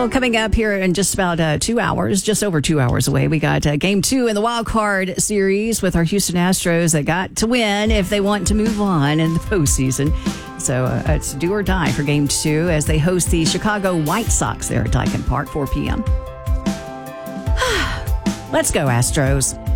Well, coming up here in just about 2 hours, just over 2 hours away, we got Game 2 in the Wild Card Series with our Houston Astros that got to win if they want to move on in the postseason. So it's do or die for Game 2 as they host the Chicago White Sox there at Daikin Park, 4 p.m. Let's go, Astros.